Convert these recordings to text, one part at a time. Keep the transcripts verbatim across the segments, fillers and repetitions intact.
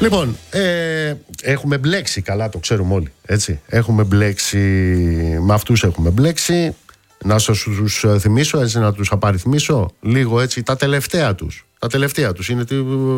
Λοιπόν, ε, έχουμε μπλέξει, καλά το ξέρουμε όλοι, έτσι. Έχουμε μπλέξει, με αυτούς έχουμε μπλέξει. Να σας τους θυμίσω, έτσι, να τους απαριθμίσω λίγο, έτσι, τα τελευταία τους. Τα τελευταία τους είναι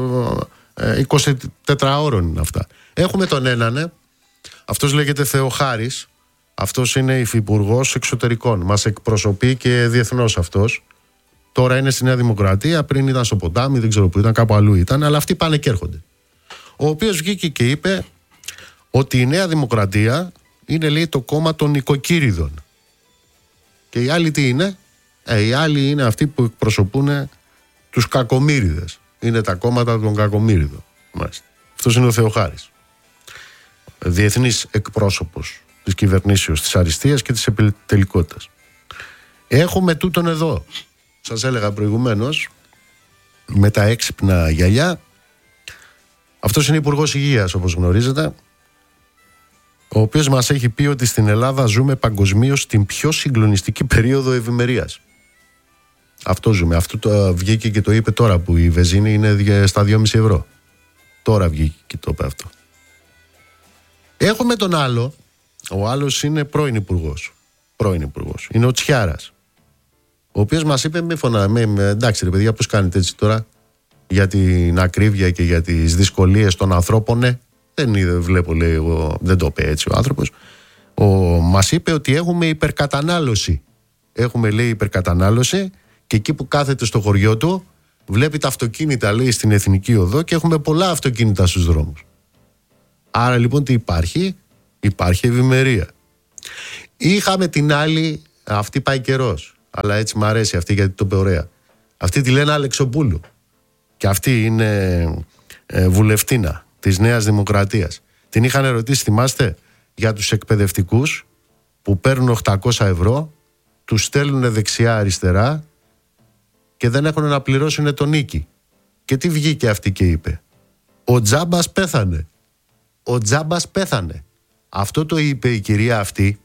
εικοσιτετράωρων είναι αυτά. Έχουμε τον έναν, αυτός λέγεται Θεοχάρης. Αυτός είναι υφυπουργός εξωτερικών. Μας εκπροσωπεί και διεθνώς αυτός. Τώρα είναι στη Νέα Δημοκρατία, πριν ήταν στο Ποτάμι, δεν ξέρω που ήταν, κάπου αλλού ήταν, αλλά αυτοί πάνε και έρχονται. Ο οποίος βγήκε και είπε ότι η Νέα Δημοκρατία είναι, λέει, το κόμμα των οικοκύριδων. Και οι άλλοι τι είναι? Ε, οι άλλοι είναι αυτοί που εκπροσωπούν τους κακομοίριδες. Είναι τα κόμματα των κακομοίριδων. Μάλιστα. Αυτός είναι ο Θεοχάρης. Διεθνής εκπρόσωπος της κυβερνήσεως της αριστείας και της επιτελικότητας. Έχουμε τούτον εδώ. Σας έλεγα προηγουμένως, με τα έξυπνα γυαλιά. Αυτός είναι υπουργός υγείας, όπως γνωρίζετε, ο οποίος μας έχει πει ότι στην Ελλάδα ζούμε παγκοσμίως την πιο συγκλονιστική περίοδο ευημερίας. Αυτό ζούμε. Αυτό το βγήκε και το είπε τώρα που η βενζίνη είναι στα δυόμισι ευρώ. Τώρα βγήκε και το είπε αυτό. Έχουμε τον άλλο. Ο άλλος είναι πρώην υπουργός. Πρώην υπουργός. Είναι ο Τσιάρας. Ο οποίος μας είπε, μη φωνά, με, με, εντάξει ρε παιδιά, πώς κάνετε έτσι τώρα για την ακρίβεια και για τις δυσκολίες των ανθρώπων? Ναι, δεν είδε, βλέπω, λέει, εγώ, δεν το είπε έτσι ο άνθρωπος. Ο, μας είπε ότι έχουμε υπερκατανάλωση. Έχουμε, λέει, υπερκατανάλωση και εκεί που κάθεται στο χωριό του βλέπει τα αυτοκίνητα, λέει, στην Εθνική Οδό και έχουμε πολλά αυτοκίνητα στους δρόμους. Άρα λοιπόν τι υπάρχει? Υπάρχει ευημερία. Είχαμε την άλλη, αυτή πάει καιρός, αλλά έτσι μ' αρέσει αυτή γιατί το είπε ωραία. Αυτή τη λένε Αλεξοπούλου. Και αυτή είναι ε, βουλευτίνα της Νέας Δημοκρατίας. Την είχαν ερωτήσει, θυμάστε, για τους εκπαιδευτικούς που παίρνουν οκτακόσια ευρώ, τους στέλνουν δεξιά-αριστερά και δεν έχουν να πληρώσουν τον νίκη. Και τι βγήκε αυτή και είπε? Ο Τζάμπας πέθανε. Ο Τζάμπας πέθανε. Αυτό το είπε η κυρία αυτή.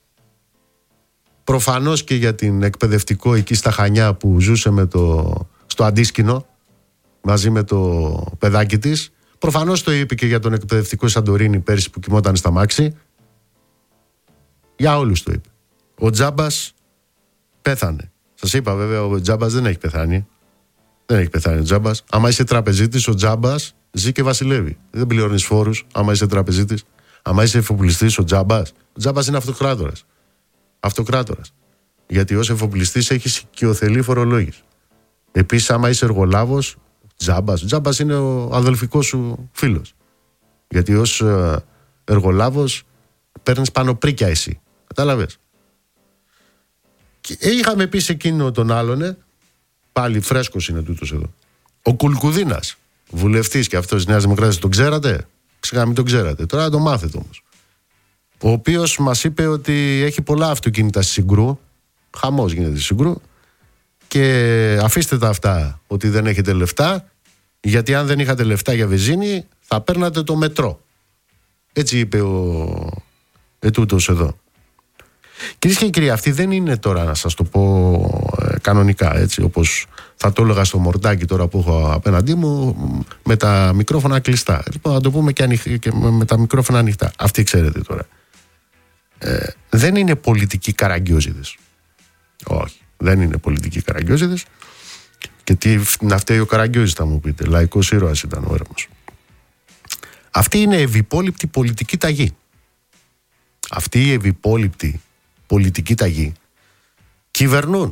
Προφανώς και για την εκπαιδευτικό εκεί στα Χανιά που ζούσε με το, στο Αντίσκηνο μαζί με το παιδάκι της. Προφανώς το είπε και για τον εκπαιδευτικό Σαντορίνη πέρυσι που κοιμόταν στα μάξι. Για όλους το είπε. Ο Τζάμπας πέθανε. Σας είπα βέβαια, ο Τζάμπας δεν έχει πεθάνει. Δεν έχει πεθάνει ο Τζάμπας. Άμα είσαι τραπεζίτης, ο Τζάμπας ζει και βασιλεύει. Δεν πληρώνεις φόρους άμα είσαι τραπεζίτης. Άμα είσαι εφοπλιστής, ο Τζάμπας. Ο Τζάμπας είναι αυτοκράτορας. Αυτοκράτορας. Γιατί ως εφοπλιστής έχεις οικειοθελή φορολόγηση. Επίσης, άμα είσαι εργολάβος, Τζάμπας. Τζάμπας είναι ο αδελφικός σου φίλος. Γιατί ως εργολάβος παίρνεις πάνω πρίκια εσύ. Κατάλαβες? Και είχαμε επίσης εκείνο τον άλλον, πάλι φρέσκος είναι τούτος εδώ. Ο Κουλκουδίνας, βουλευτής και αυτός της Νέας Δημοκρατίας, τον ξέρατε? Ξεχά μην τον ξέρατε. Τώρα να το μάθετε όμως. Ο οποίος μας είπε ότι έχει πολλά αυτοκίνητα στη Συγκρού. Χαμός γίνεται στη Συγκρού. Και αφήστε τα αυτά ότι δεν έχετε λεφτά, γιατί αν δεν είχατε λεφτά για βενζίνη θα παίρνατε το μετρό. Έτσι είπε ο ετούτος εδώ. Κυρίες και κύριοι, αυτή δεν είναι τώρα, να σας το πω ε, κανονικά, έτσι όπως θα το έλεγα στο μορτάκι τώρα που έχω απέναντί μου, με τα μικρόφωνα κλειστά. Λοιπόν, να το πούμε και, ανοιχ... και με τα μικρόφωνα ανοιχτά. Αυτή ξέρετε τώρα. Ε, δεν είναι πολιτικοί καραγκιόζιδες. Όχι, δεν είναι πολιτικοί καραγκιόζιδες. Και τι να φταίει ο Καραγκιόζης, θα μου πείτε? Λαϊκός ήρωας ήταν ο έρμος. Αυτή είναι ευυπόλοιπτη πολιτική ταγή. Αυτή η ευυπόλοιπτη πολιτική ταγή κυβερνούν.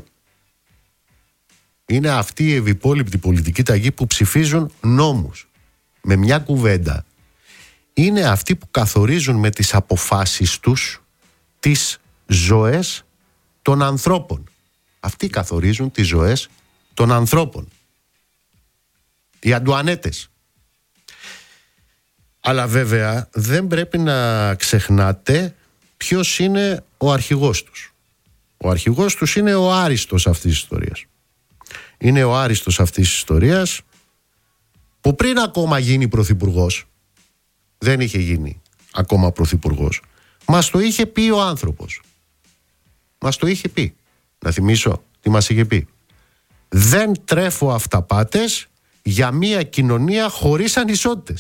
Είναι αυτή η ευυπόλοιπτη πολιτική ταγή που ψηφίζουν νόμους. Με μια κουβέντα, είναι αυτοί που καθορίζουν με τις αποφάσεις τους τις ζωές των ανθρώπων. Αυτοί καθορίζουν τις ζωές των ανθρώπων. Οι Αντουανέτες. Αλλά βέβαια δεν πρέπει να ξεχνάτε ποιος είναι ο αρχηγός τους. Ο αρχηγός τους είναι ο άριστος αυτής της ιστορίας. Είναι ο άριστος αυτής της ιστορίας που πριν ακόμα γίνει πρωθυπουργός, δεν είχε γίνει ακόμα πρωθυπουργός, μας το είχε πει ο άνθρωπος. Μας το είχε πει. Να θυμίσω τι μας είχε πει. Δεν τρέφω αυταπάτες για μια κοινωνία χωρίς ανισότητες.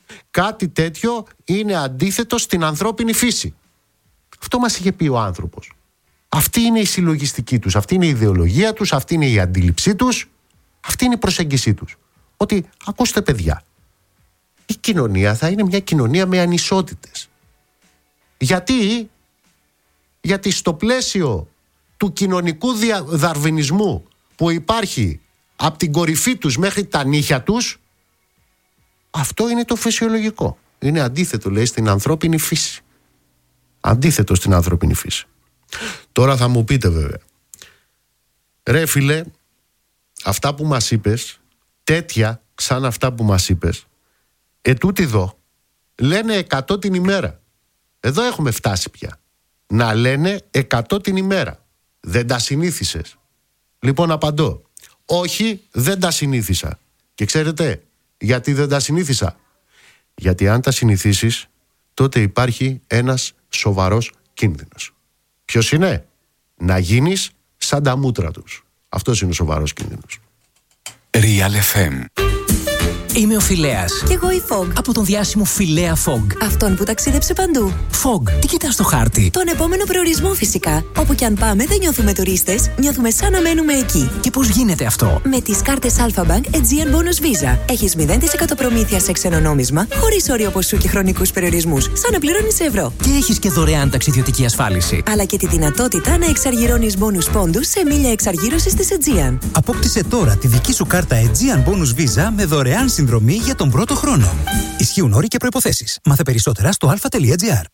Κάτι τέτοιο είναι αντίθετο στην ανθρώπινη φύση. Αυτό μας είχε πει ο άνθρωπος. Αυτή είναι η συλλογιστική τους, αυτή είναι η ιδεολογία τους, αυτή είναι η αντίληψή τους, αυτή είναι η προσέγγιση τους. Ότι, ακούστε παιδιά, η κοινωνία θα είναι μια κοινωνία με ανισότητες. Γιατί, γιατί στο πλαίσιο του κοινωνικού δαρβινισμού που υπάρχει από την κορυφή τους μέχρι τα νύχια τους, αυτό είναι το φυσιολογικό. Είναι αντίθετο, λέει, στην ανθρώπινη φύση. Αντίθετο στην ανθρώπινη φύση. Τώρα θα μου πείτε βέβαια, ρε φίλε, αυτά που μας είπες, τέτοια σαν αυτά που μας είπες, ετούτοι εδώ λένε εκατό την ημέρα. Εδώ έχουμε φτάσει πια να λένε εκατό την ημέρα. Δεν τα συνήθισες? Λοιπόν, απαντώ, όχι, δεν τα συνήθισα. Και ξέρετε γιατί δεν τα συνήθισα? Γιατί αν τα συνηθίσεις, τότε υπάρχει ένας σοβαρός κίνδυνος. Ποιος είναι? Να γίνεις σαν τα μούτρα τους. Αυτός είναι ο σοβαρός κίνδυνος. Real εφ εμ. Είμαι ο Φιλέας. Κι εγώ η Fog. Από τον διάσημο Φιλέα Fog. Αυτόν που ταξίδεψε παντού. Fog, τι κοιτάς στο χάρτη? Τον επόμενο προορισμό φυσικά. Όπου κι αν πάμε δεν νιώθουμε τουρίστες, νιώθουμε σαν να μένουμε εκεί. Και πώς γίνεται αυτό? Με τις κάρτες Alpha Bank Aegean Bonus Visa. Έχεις μηδέν τοις εκατό προμήθεια σε ξενονόμισμα, χωρίς όριο ποσού και χρονικούς περιορισμούς, σαν να πληρώνεις σε ευρώ. Και έχεις και δωρεάν ταξιδιωτική ασφάλιση. Αλλά και τη δυνατότητα να εξαργυρώνεις bonus πόντους σε μίλια εξαργύρωσης της Aegean. Απόκτησε τώρα τη δική σου κάρτα Aegean Bonus Visa με δωρεάν συνδρομή για τον πρώτο χρόνο. Ισχύουν όροι και προϋποθέσεις. Μάθε περισσότερα στο αλφα τελεία τζι άρ.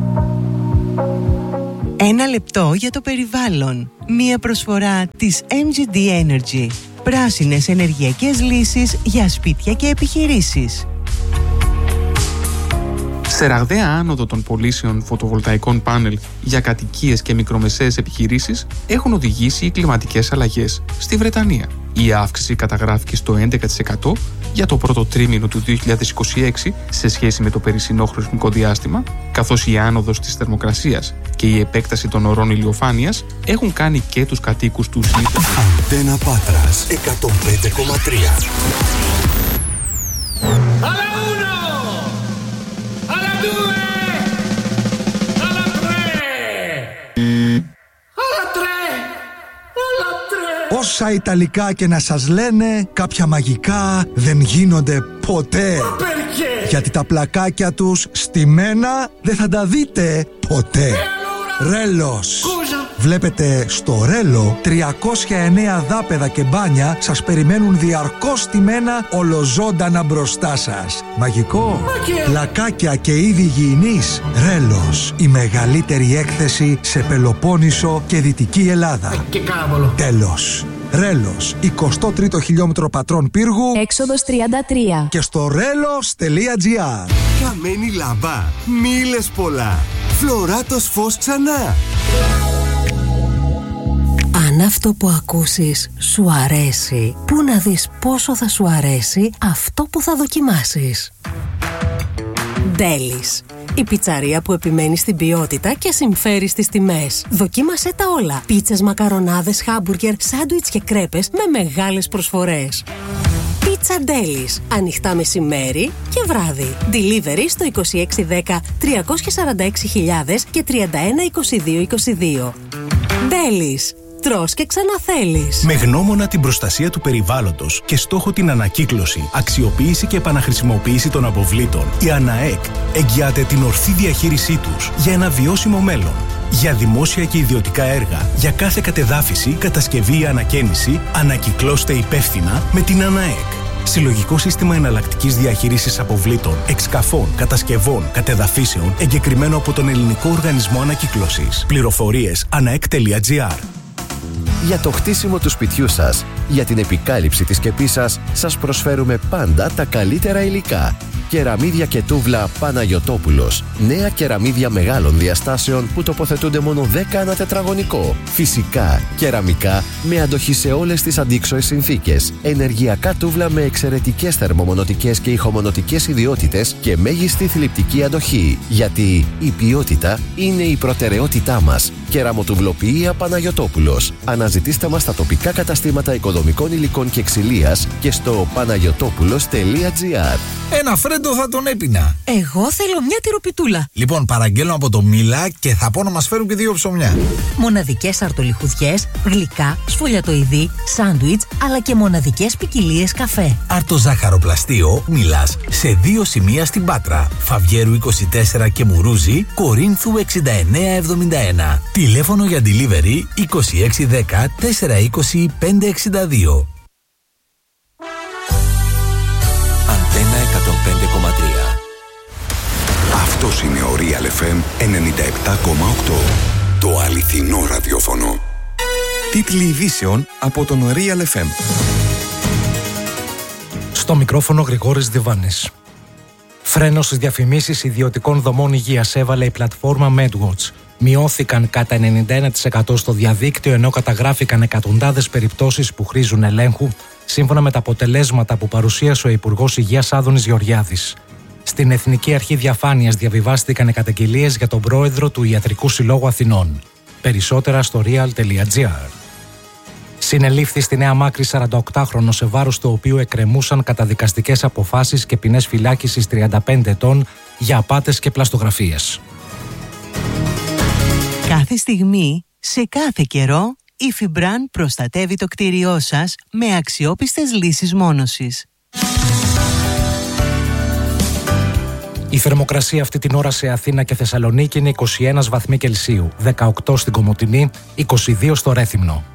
Ένα λεπτό για το περιβάλλον. Μία προσφορά της εμ τζι ντι Energy. Πράσινες ενεργειακές λύσεις για σπίτια και επιχειρήσεις. Σε ραγδαία άνοδο των πωλήσεων φωτοβολταϊκών πάνελ για κατοικίες και μικρομεσαίες επιχειρήσεις έχουν οδηγήσει οι κλιματικές αλλαγές στη Βρετανία. Η αύξηση καταγράφηκε στο έντεκα τοις εκατό για το πρώτο τρίμηνο του δύο χιλιάδες είκοσι έξι σε σχέση με το περσινό χρονικό διάστημα, καθώς η άνοδος της θερμοκρασίας και η επέκταση των ωρών ηλιοφάνειας έχουν κάνει και τους κατοίκους τους νύχτες. Αντένα Πάτρας εκατόν πέντε κόμμα τρία. Όσα Ιταλικά και να σας λένε, κάποια μαγικά δεν γίνονται ποτέ. Γιατί τα πλακάκια τους στημένα δεν θα τα δείτε ποτέ. Ρέλος. Βλέπετε, στο Ρέλο τριακόσια εννέα δάπεδα και μπάνια σας περιμένουν διαρκώς στημένα ολοζώντανα μπροστά σας. Μαγικό. Πλακάκια και είδη υγιεινής. Ρέλος. Η μεγαλύτερη έκθεση σε Πελοπόννησο και Δυτική Ελλάδα. Τέλος. Ρέλος, εικοστό τρίτο χιλιόμετρο πατρών πύργου, έξοδος τριάντα τρία. Και στο ρέλος τελεία τζι άρ. Καμένη λαμπά, μίλες πολλά. Φλωράτος φως ξανά. Αν αυτό που ακούσεις σου αρέσει, πού να δεις πόσο θα σου αρέσει αυτό που θα δοκιμάσεις. Ντέλις. Η πιτσαρία που επιμένει στην ποιότητα και συμφέρει στις τιμές. Δοκίμασέ τα όλα. Πίτσες, μακαρονάδες, χάμπουργκερ, σάντουιτς και κρέπες με μεγάλες προσφορές. Πίτσα Ντέλις. Ανοιχτά μεσημέρι και βράδυ. Delivery στο είκοσι έξι δέκα τριακόσια σαράντα έξι χιλιάδες και τριάντα ένα είκοσι δύο είκοσι δύο. Ντέλις. Τρως και ξαναθέλεις. Με γνώμονα την προστασία του περιβάλλοντος και στόχο την ανακύκλωση, αξιοποίηση και επαναχρησιμοποίηση των αποβλήτων, η ΑΝΑΕΚ εγγυάται την ορθή διαχείρισή τους για ένα βιώσιμο μέλλον. Για δημόσια και ιδιωτικά έργα, για κάθε κατεδάφιση, κατασκευή ή ανακαίνιση, ανακυκλώστε υπεύθυνα με την ΑΝΑΕΚ. Συλλογικό σύστημα εναλλακτικής διαχείρισης αποβλήτων, εξκαφών, κατασκευών, κατεδαφίσεων, εγκεκριμένο από τον Ελληνικό Οργανισμό Ανακύκλωσης. Πληροφορίες αναεκ τελεία τζι άρ. Για το χτίσιμο του σπιτιού σας, για την επικάλυψη της σκεπής σας, σας προσφέρουμε πάντα τα καλύτερα υλικά. Κεραμίδια και τούβλα Παναγιωτόπουλος. Νέα κεραμίδια μεγάλων διαστάσεων που τοποθετούνται μόνο δέκα ανά τετραγωνικό. Φυσικά, κεραμικά με αντοχή σε όλες τις αντίξωες συνθήκες. Ενεργειακά τούβλα με εξαιρετικές θερμομονωτικές και ηχομονωτικές ιδιότητες και μέγιστη θλιπτική αντοχή. Γιατί η ποιότητα είναι η προτεραιότητά μας. Κεραμοτουβλοποιία Παναγιωτόπουλος. Αναζητήστε μας στα τοπικά καταστήματα οικοδομικών υλικών και ξυλίας και στο παναγιωτόπουλος τελεία τζι άρ. Ένα φρέντο θα τον έπινα. Εγώ θέλω μια τυροπιτούλα. Λοιπόν, παραγγέλνω από το Μίλα και θα πω να μας φέρουν και δύο ψωμιά. Μοναδικές αρτολιχουδιές, γλυκά, σφολιατοειδή, σάντουιτς, αλλά και μοναδικές ποικιλίες καφέ. Αρτοζάχαροπλαστείο Μίλας σε δύο σημεία στην Πάτρα. Φαβιέρου είκοσι τέσσερα και Μουρούζη, Κορίνθου εξήντα εννέα εβδομήντα ένα. Τηλέφωνο για delivery είκοσι έξι δέκα τετρακόσια είκοσι πεντακόσια εξήντα δύο. Αντένα εκατόν πέντε κόμμα τρία. Αυτός είναι ο Real εφ εμ ενενήντα επτά κόμμα οκτώ. Το αληθινό ραδιόφωνο. Τίτλοι ειδήσεων από τον Real εφ εμ. Στο μικρόφωνο Γρηγόρης Διβάνης. Φρένο στις διαφημίσεις ιδιωτικών δομών υγείας έβαλε η πλατφόρμα MedWatch. Μειώθηκαν κατά ενενήντα ένα τοις εκατό στο διαδίκτυο, ενώ καταγράφηκαν εκατοντάδες περιπτώσεις που χρήζουν ελέγχου, σύμφωνα με τα αποτελέσματα που παρουσίασε ο Υπουργός Υγείας Άδωνης Γεωργιάδης. Στην Εθνική Αρχή Διαφάνειας διαβιβάστηκαν οι καταγγελίες για τον πρόεδρο του Ιατρικού Συλλόγου Αθηνών. Περισσότερα στο real τελεία gr. Συνελήφθη στη Νέα Μάκρη σαρανταοκτάχρονο, σε βάρος του οποίου εκκρεμούσαν καταδικαστικές αποφάσεις και ποινές φυλάκισης τριάντα πέντε ετών για απάτες και πλαστογραφίες. Κάθε στιγμή, σε κάθε καιρό, η Φιμπραν προστατεύει το κτίριό σας με αξιόπιστες λύσεις μόνωσης. Η θερμοκρασία αυτή την ώρα σε Αθήνα και Θεσσαλονίκη είναι είκοσι ένα βαθμοί Κελσίου, δεκαοκτώ στην Κομοτηνή, είκοσι δύο στο Ρέθυμνο.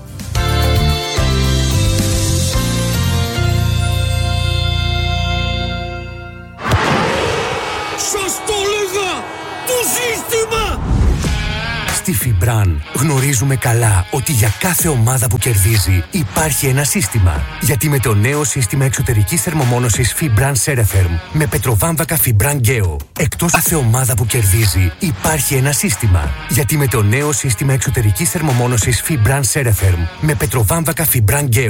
Σας το έλεγα! Το σύστημα! Στη Φιμπραν γνωρίζουμε καλά ότι για κάθε ομάδα που κερδίζει υπάρχει ένα σύστημα. Γιατί με το νέο σύστημα εξωτερικής θερμομόνωσης Fibran Ceratherm με πετροβάμβακα Fibran Geo, εκτός κάθε ομάδα που κερδίζει υπάρχει ένα σύστημα. Γιατί με το νέο σύστημα εξωτερικής θερμομόνωσης Fibran Ceratherm με πετροβάμβακα Fibran Geo